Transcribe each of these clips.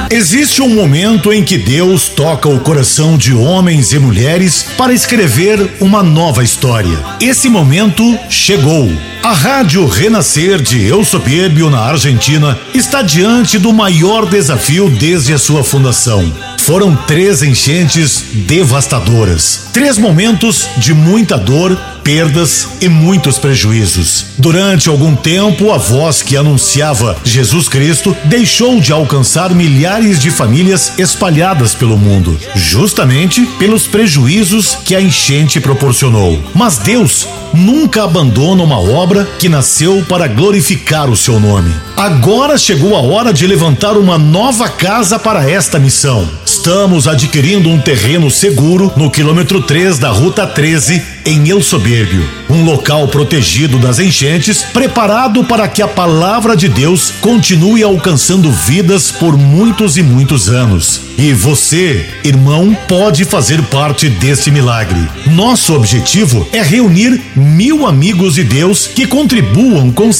Existe um momento em que Deus toca o coração de homens e mulheres para escrever uma nova história. Esse momento chegou. A Rádio Renascer de El Soberbio, na Argentina, está diante do maior desafio desde a sua fundação. Foram 3 enchentes devastadoras, 3 momentos de muita dor, perdas e muitos prejuízos. Durante algum tempo, a voz que anunciava Jesus Cristo deixou de alcançar milhares de famílias espalhadas pelo mundo, justamente pelos prejuízos que a enchente proporcionou. Mas Deus nunca abandona uma obra que nasceu para glorificar o seu nome. Agora chegou a hora de levantar uma nova casa para esta missão. Estamos adquirindo um terreno seguro no quilômetro 3 da Ruta 13, em El Soberbio. Um local protegido das enchentes, preparado para que a palavra de Deus continue alcançando vidas por muitos e muitos anos. E você, irmão, pode fazer parte desse milagre. Nosso objetivo é reunir 1000 amigos de Deus que contribuam com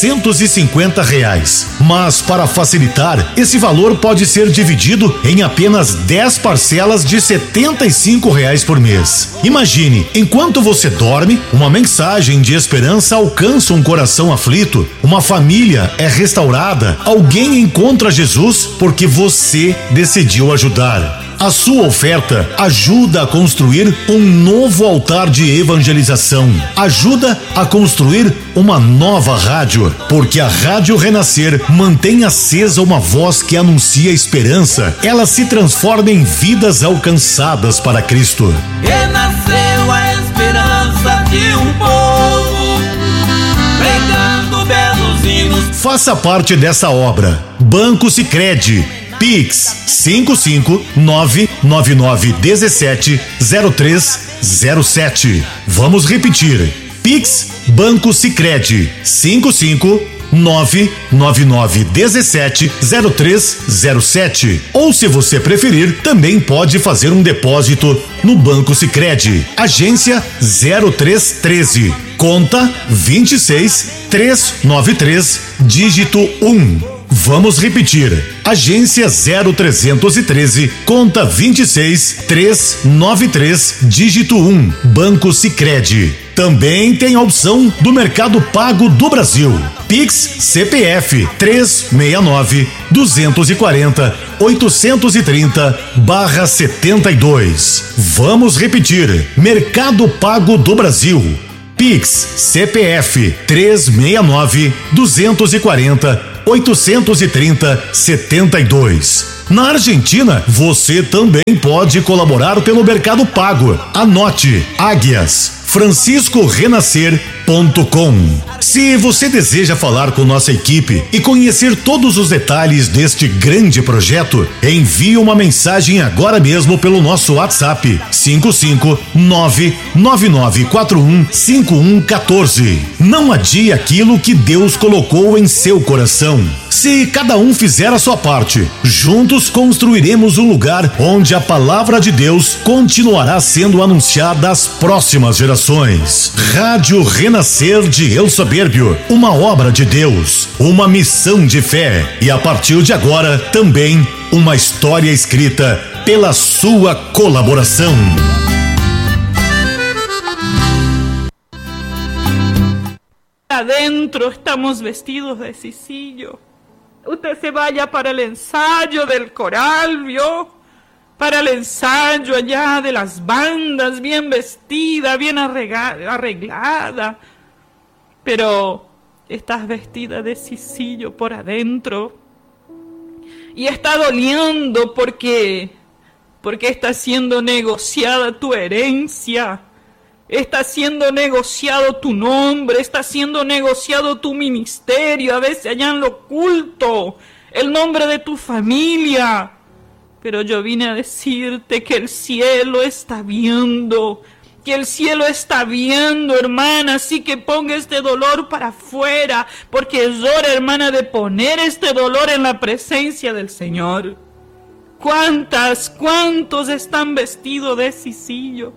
R$750. Mas, para facilitar, esse valor pode ser dividido em apenas 10 parcelas de R$75 por mês. Imagine, enquanto você dorme, uma mensagem de esperança alcança um coração aflito, uma família é restaurada, alguém encontra Jesus porque você decidiu ajudar. A sua oferta ajuda a construir um novo altar de evangelização. Ajuda a construir uma nova rádio, porque a Rádio Renascer mantém acesa uma voz que anuncia esperança. Ela se transforma em vidas alcançadas para Cristo. Renasceu a esperança de um povo, pregando belos hinos. Faça parte dessa obra. Banco Sicredi, Pix 55999170307. Vamos repetir. Pix Banco Sicredi 55999170307. Ou, se você preferir, também pode fazer um depósito no Banco Sicredi, agência 0313, conta 26393, dígito 1. Vamos repetir. Agência 0313, conta 26393, dígito 1, Banco Sicredi. Também tem a opção do Mercado Pago do Brasil. Pix CPF 369-240-830/72. Vamos repetir. Mercado Pago do Brasil. Pix CPF 369-240-830-72. Na Argentina, você também pode colaborar pelo Mercado Pago. Anote: águiasfranciscorenascer.com. Se você deseja falar com nossa equipe e conhecer todos os detalhes deste grande projeto, envie uma mensagem agora mesmo pelo nosso WhatsApp 55999415114. Não adie aquilo que Deus colocou em seu coração. Se cada um fizer a sua parte, juntos construiremos um lugar onde a palavra de Deus continuará sendo anunciada às próximas gerações. Rádio Renascer de El Soberbio, uma obra de Deus, uma missão de fé e, a partir de agora, também uma história escrita pela sua colaboração. Adentro estamos vestidos de sicilio. Usted se vaya para el ensayo del coral, ¿vio? Para el ensayo allá de las bandas, bien vestida, bien arreglada. Pero estás vestida de sicilio por adentro. Y está doliendo porque está siendo negociada tu herencia. Está siendo negociado tu nombre, está siendo negociado tu ministerio, a veces allá en lo oculto, el nombre de tu familia. Pero yo vine a decirte que el cielo está viendo, hermana, así que ponga este dolor para afuera, porque es hora, hermana, de poner este dolor en la presencia del Señor. ¿Cuántos están vestidos de sicilio?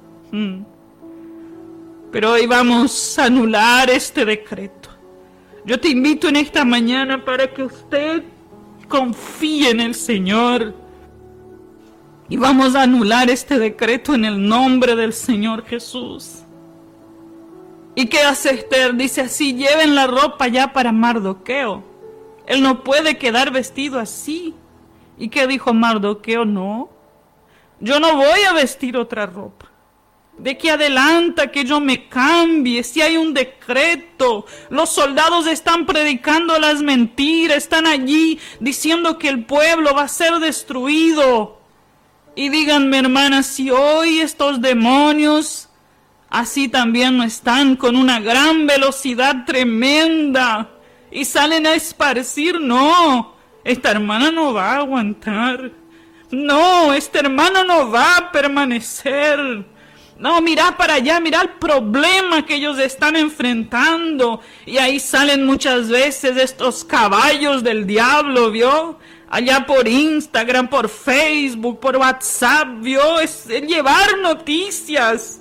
Pero hoy vamos a anular este decreto. Yo te invito en esta mañana para que usted confíe en el Señor. Y vamos a anular este decreto en el nombre del Señor Jesús. ¿Y qué hace Esther? Dice así: lleven la ropa ya para Mardoqueo. Él no puede quedar vestido así. ¿Y qué dijo Mardoqueo? No, yo no voy a vestir otra ropa. ¿De qué adelanta que yo me cambie? Si hay un decreto, los soldados están predicando las mentiras, están allí diciendo que el pueblo va a ser destruido. Y díganme, hermanas, si hoy estos demonios así también no están con una gran velocidad tremenda y salen a esparcir, no, esta hermana no va a aguantar. No, este hermano no va a permanecer. No, mira para allá, mira el problema que ellos están enfrentando. Y ahí salen muchas veces estos caballos del diablo, ¿vio? Allá por Instagram, por Facebook, por WhatsApp, ¿vio? Es llevar noticias.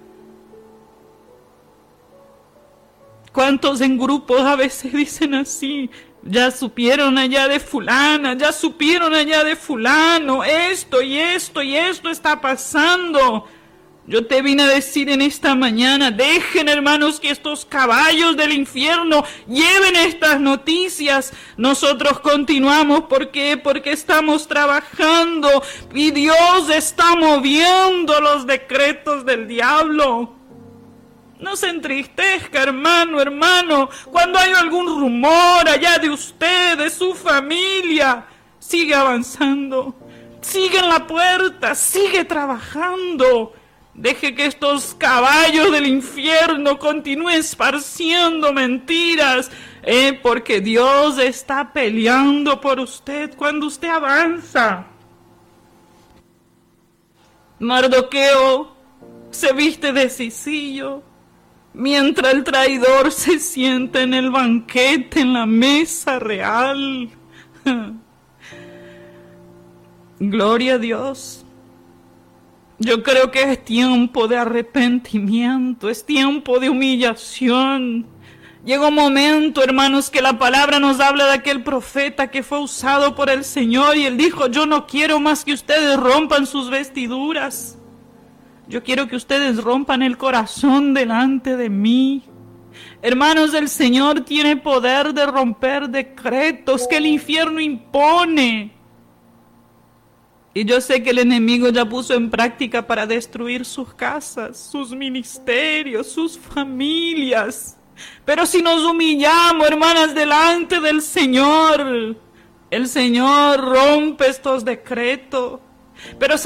¿Cuántos en grupos a veces dicen así? Ya supieron allá de fulana, ya supieron allá de fulano, esto y esto y esto está pasando. Yo te vine a decir en esta mañana, dejen, hermanos, que estos caballos del infierno lleven estas noticias. Nosotros continuamos, ¿por qué? Porque estamos trabajando y Dios está moviendo los decretos del diablo. No se entristezca, hermano, cuando hay algún rumor allá de usted, de su familia, sigue avanzando, sigue en la puerta, sigue trabajando. Deje que estos caballos del infierno continúen esparciendo mentiras, porque Dios está peleando por usted cuando usted avanza. Mardoqueo se viste de sicillo, mientras el traidor se sienta en el banquete, en la mesa real. Gloria a Dios. Yo creo que es tiempo de arrepentimiento, es tiempo de humillación. Llega un momento, hermanos, que la palabra nos habla de aquel profeta que fue usado por el Señor y él dijo: yo no quiero más que ustedes rompan sus vestiduras. Yo quiero que ustedes rompan el corazón delante de mí. Hermanos, el Señor tiene poder de romper decretos que el infierno impone. Y yo sé que el enemigo ya puso en práctica para destruir sus casas, sus ministerios, sus familias. Pero si nos humillamos, hermanas, delante del Señor, el Señor rompe estos decretos. Pero